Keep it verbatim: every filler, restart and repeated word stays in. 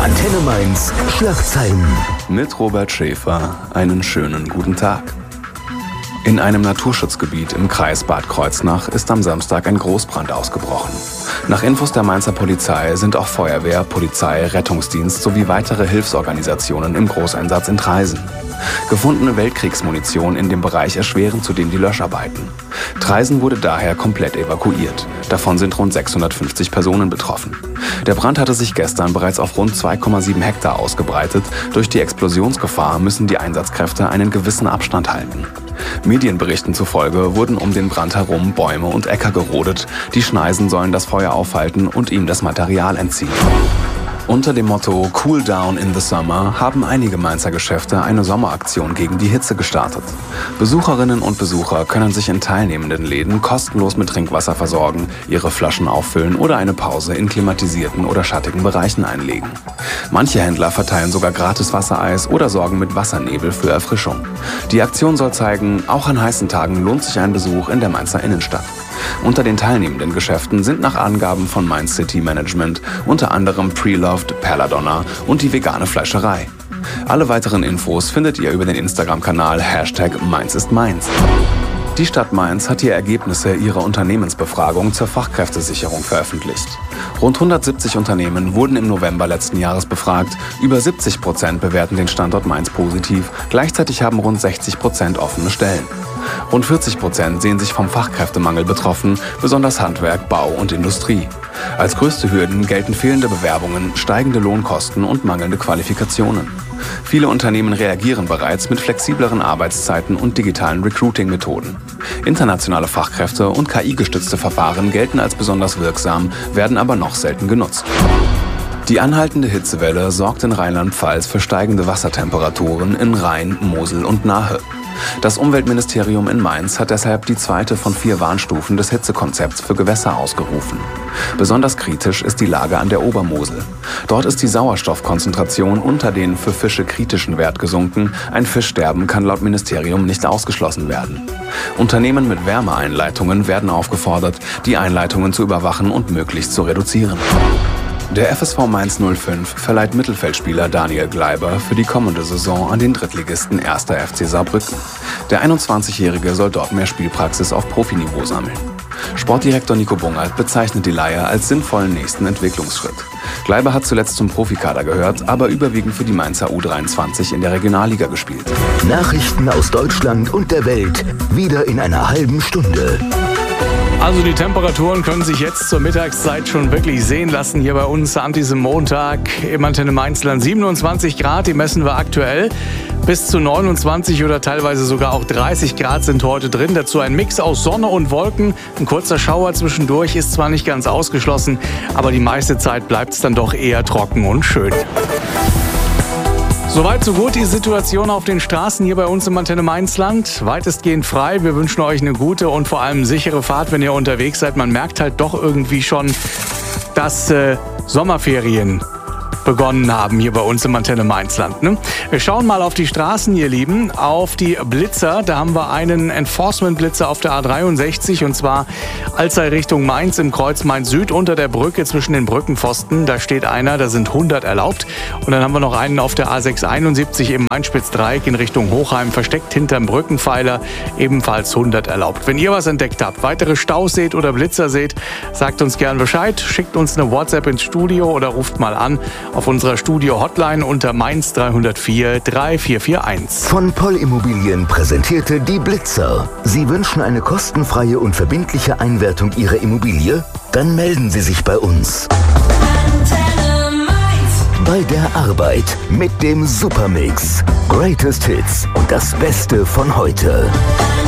Antenne Mainz Schlagzeilen. Mit Robert Schäfer einen schönen guten Tag. In einem Naturschutzgebiet im Kreis Bad Kreuznach ist am Samstag ein Großbrand ausgebrochen. Nach Infos der Mainzer Polizei sind auch Feuerwehr, Polizei, Rettungsdienst sowie weitere Hilfsorganisationen im Großeinsatz in Traisen. Gefundene Weltkriegsmunition in dem Bereich erschweren zudem die Löscharbeiten. Traisen wurde daher komplett evakuiert. Davon sind rund sechshundertfünfzig Personen betroffen. Der Brand hatte sich gestern bereits auf rund zwei Komma sieben Hektar ausgebreitet. Durch die Explosionsgefahr müssen die Einsatzkräfte einen gewissen Abstand halten. Medienberichten zufolge wurden um den Brand herum Bäume und Äcker gerodet. Die Schneisen sollen das Feuer aufhalten und ihm das Material entziehen. Unter dem Motto Cool Down in the Summer haben einige Mainzer Geschäfte eine Sommeraktion gegen die Hitze gestartet. Besucherinnen und Besucher können sich in teilnehmenden Läden kostenlos mit Trinkwasser versorgen, ihre Flaschen auffüllen oder eine Pause in klimatisierten oder schattigen Bereichen einlegen. Manche Händler verteilen sogar gratis Wassereis oder sorgen mit Wassernebel für Erfrischung. Die Aktion soll zeigen, auch an heißen Tagen lohnt sich ein Besuch in der Mainzer Innenstadt. Unter den teilnehmenden Geschäften sind nach Angaben von Mainz City Management unter anderem Preloved, Perladonna und die vegane Fleischerei. Alle weiteren Infos findet ihr über den Instagram-Kanal Hashtag Mainz ist Mainz. Die Stadt Mainz hat die Ergebnisse ihrer Unternehmensbefragung zur Fachkräftesicherung veröffentlicht. Rund hundertsiebzig Unternehmen wurden im November letzten Jahres befragt. Über siebzig Prozent bewerten den Standort Mainz positiv. Gleichzeitig haben rund sechzig Prozent offene Stellen. Rund vierzig Prozent sehen sich vom Fachkräftemangel betroffen, besonders Handwerk, Bau und Industrie. Als größte Hürden gelten fehlende Bewerbungen, steigende Lohnkosten und mangelnde Qualifikationen. Viele Unternehmen reagieren bereits mit flexibleren Arbeitszeiten und digitalen Recruiting-Methoden. Internationale Fachkräfte und K I-gestützte Verfahren gelten als besonders wirksam, werden aber noch selten genutzt. Die anhaltende Hitzewelle sorgt in Rheinland-Pfalz für steigende Wassertemperaturen in Rhein, Mosel und Nahe. Das Umweltministerium in Mainz hat deshalb die zweite von vier Warnstufen des Hitzekonzepts für Gewässer ausgerufen. Besonders kritisch ist die Lage an der Obermosel. Dort ist die Sauerstoffkonzentration unter den für Fische kritischen Wert gesunken. Ein Fischsterben kann laut Ministerium nicht ausgeschlossen werden. Unternehmen mit Wärmeeinleitungen werden aufgefordert, die Einleitungen zu überwachen und möglichst zu reduzieren. Der F S V Mainz null fünf verleiht Mittelfeldspieler Daniel Gleiber für die kommende Saison an den Drittligisten erster F C Saarbrücken. Der einundzwanzigjährige soll dort mehr Spielpraxis auf Profiniveau sammeln. Sportdirektor Nico Bungert bezeichnet die Leihe als sinnvollen nächsten Entwicklungsschritt. Gleiber hat zuletzt zum Profikader gehört, aber überwiegend für die Mainzer U dreiundzwanzig in der Regionalliga gespielt. Nachrichten aus Deutschland und der Welt, wieder in einer halben Stunde. Also die Temperaturen können sich jetzt zur Mittagszeit schon wirklich sehen lassen hier bei uns an diesem Montag im Antenne Mainzland. siebenundzwanzig Grad, die messen wir aktuell. Bis zu neunundzwanzig oder teilweise sogar auch dreißig Grad sind heute drin. Dazu ein Mix aus Sonne und Wolken. Ein kurzer Schauer zwischendurch ist zwar nicht ganz ausgeschlossen, aber die meiste Zeit bleibt es dann doch eher trocken und schön. Soweit so gut die Situation auf den Straßen hier bei uns im Antenne Mainzland. Weitestgehend frei. Wir wünschen euch eine gute und vor allem sichere Fahrt, wenn ihr unterwegs seid. Man merkt halt doch irgendwie schon, dass äh, Sommerferien begonnen haben hier bei uns im Antenne Mainzland. Ne? Wir schauen mal auf die Straßen, ihr Lieben, auf die Blitzer. Da haben wir einen Enforcement-Blitzer auf der A dreiundsechzig und zwar Alzey Richtung Mainz im Kreuz Mainz Süd unter der Brücke zwischen den Brückenpfosten. Da steht einer, da sind hundert erlaubt. Und dann haben wir noch einen auf der A sechshunderteinundsiebzig im Mainz-Spitz-Dreieck in Richtung Hochheim, versteckt hinterm Brückenpfeiler, ebenfalls hundert erlaubt. Wenn ihr was entdeckt habt, weitere Staus seht oder Blitzer seht, sagt uns gern Bescheid, schickt uns eine WhatsApp ins Studio oder ruft mal an auf unserer Studio-Hotline unter Mainz drei null vier drei vier vier eins. Von Poll Immobilien präsentierte die Blitzer. Sie wünschen eine kostenfreie und verbindliche Einwertung Ihrer Immobilie? Dann melden Sie sich bei uns. Bei der Arbeit mit dem Supermix. Greatest Hits und das Beste von heute.